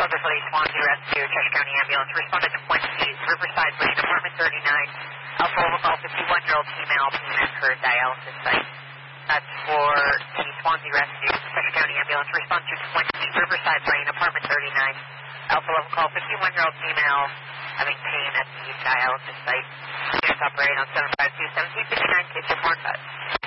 Beverly Swansea Rescue, Cheshire County Ambulance, responded to Point C, Riverside Lane, apartment 39, Alpha Lima Golf, 51-year-old female, being at her dialysis site. That's for the Swansea Rescue, Cheshire County Ambulance, response to Point C, Riverside Lane, apartment 39, Alpha Lima Golf, 51-year-old female, having pain at the dialysis site. Units operate on 752-1759, case report 5.